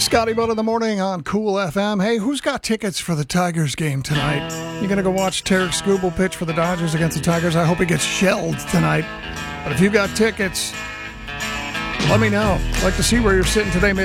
Scotty Bud in the morning on Cool FM. Hey, who's got tickets for the Tigers game tonight? You going to go watch Tarek Skubal pitch for the Dodgers against the Tigers? I hope he gets shelled tonight. But if you got tickets, let me know. I'd like to see where you're sitting today. Maybe